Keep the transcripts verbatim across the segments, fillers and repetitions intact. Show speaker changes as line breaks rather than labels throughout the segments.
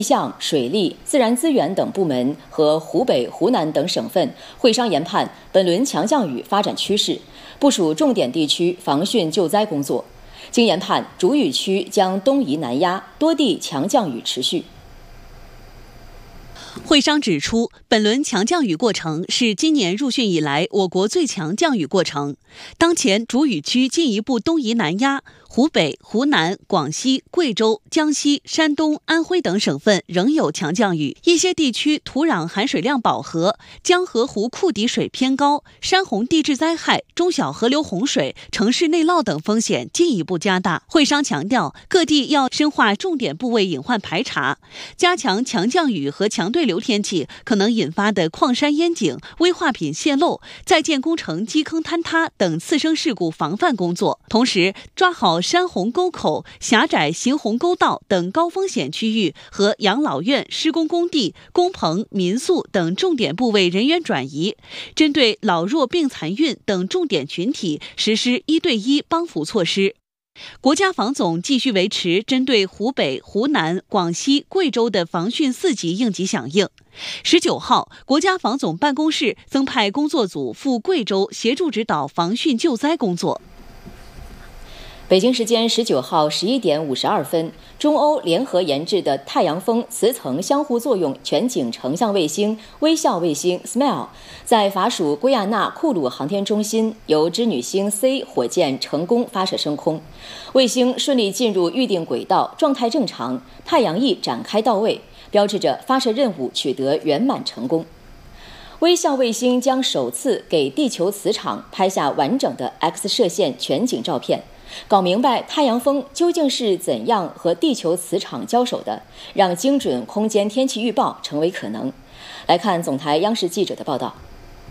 象、水利、自然资源等部门和湖北、湖南等省份会商研判本轮强降雨发展趋势，部署重点地区防汛救灾工作。经研判，主雨区将东移南压，多地强降雨持续。
会商指出，本轮强降雨过程是今年入汛以来我国最强降雨过程。当前主雨区进一步东移南压，湖北、湖南、广西、贵州、江西、山东、安徽等省份仍有强降雨，一些地区土壤含水量饱和，江河湖库底水偏高，山洪地质灾害、中小河流洪水、城市内涝等风险进一步加大。会商强调，各地要深化重点部位隐患排查，加强强降雨和强对流天气可能引发的矿山淹井、危化品泄漏、在建工程基坑坍塌等次生事故防范工作，同时抓好山洪沟口、狭窄行洪沟道等高风险区域和养老院、施工工地、工棚、民宿等重点部位人员转移，针对老弱病残孕等重点群体实施一对一帮扶措施。国家防总继续维持针对湖北、湖南、广西、贵州的防汛四级应急响应。十九号，国家防总办公室增派工作组赴贵州协助指导防汛救灾工作。
北京时间十九号十一点五十二分，中欧联合研制的太阳风磁层相互作用全景成像卫星微笑卫星 S M I L E 在法属圭亚那库鲁航天中心由织女星 C 火箭成功发射升空，卫星顺利进入预定轨道，状态正常，太阳翼展开到位，标志着发射任务取得圆满成功。微笑卫星将首次给地球磁场拍下完整的 X 射线全景照片，搞明白太阳风究竟是怎样和地球磁场交手的，让精准空间天气预报成为可能。来看总台央视记者的报道。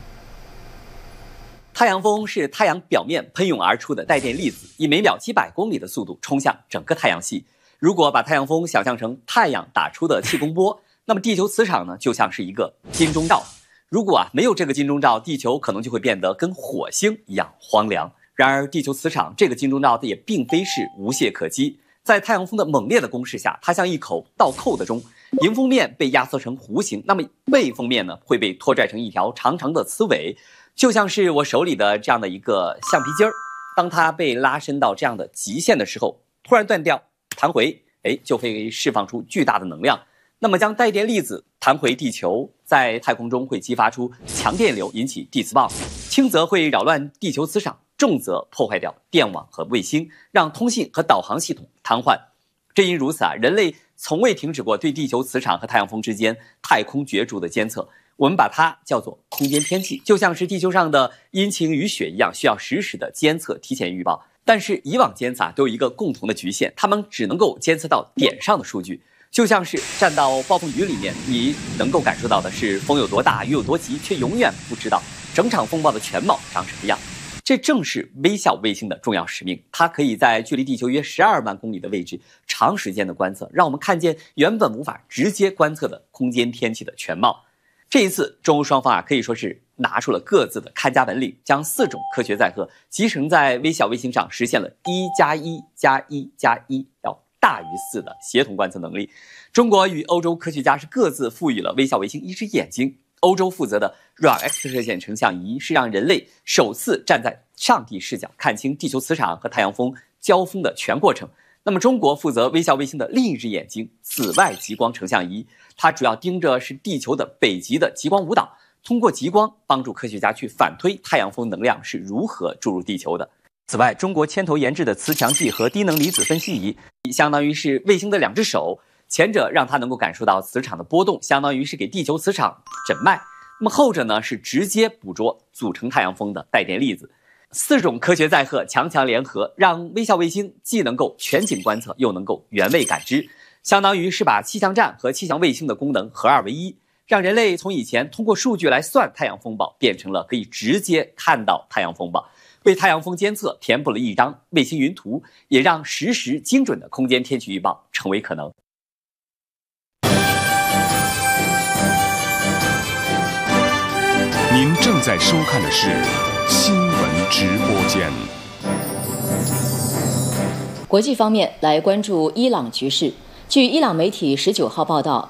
太阳风是太阳表面喷涌而出的带电粒子，以每秒几百公里的速度冲向整个太阳系。如果把太阳风想象成太阳打出的气功波，那么地球磁场呢，就像是一个金钟罩。如果啊没有这个金钟罩，地球可能就会变得跟火星一样荒凉。然而，地球磁场这个金钟罩也并非是无懈可击。在太阳风的猛烈的攻势下，它像一口倒扣的钟，迎风面被压缩成弧形，那么背风面呢会被拖拽成一条长长的磁尾，就像是我手里的这样的一个橡皮筋儿。当它被拉伸到这样的极限的时候，突然断掉，弹回，哎，就会释放出巨大的能量。那么将带电粒子弹回地球，在太空中会激发出强电流，引起地磁暴，轻则会扰乱地球磁场，重则破坏掉电网和卫星，让通信和导航系统瘫痪。正因如此啊，人类从未停止过对地球磁场和太阳风之间太空角逐的监测，我们把它叫做空间天气，就像是地球上的阴晴雨雪一样，需要实时的监测，提前预报。但是以往监测都有一个共同的局限，它们只能够监测到点上的数据，就像是站到暴风雨里面，你能够感受到的是风有多大，雨有多急，却永远不知道整场风暴的全貌长什么样。这正是微笑卫星的重要使命，它可以在距离地球约十二万公里的位置长时间的观测，让我们看见原本无法直接观测的空间天气的全貌。这一次中欧双方啊可以说是拿出了各自的看家本领，将四种科学载荷集成在微笑卫星上，实现了一加一加一加一要大于四的协同观测能力。中国与欧洲科学家是各自赋予了微笑卫星一只眼睛。欧洲负责的软 X 射线成像仪是让人类首次站在上帝视角看清地球磁场和太阳风交锋的全过程。那么中国负责微笑卫星的另一只眼睛紫外极光成像仪，它主要盯着是地球的北极的极光舞蹈，通过极光帮助科学家去反推太阳风能量是如何注入地球的。此外，中国牵头研制的磁强计和低能离子分析仪相当于是卫星的两只手，前者让它能够感受到磁场的波动，相当于是给地球磁场诊脉，那么后者呢是直接捕捉组成太阳风的带电粒子。四种科学载荷强强联合，让微笑卫星既能够全景观测，又能够原位感知，相当于是把气象站和气象卫星的功能合二为一，让人类从以前通过数据来算太阳风暴，变成了可以直接看到太阳风暴，为太阳风监测填补了一张卫星云图，也让实时精准的空间天气预报成为可能。
您正在收看的是新闻直播间。
国际方面来关注伊朗局势。 据伊朗媒体十九号报道，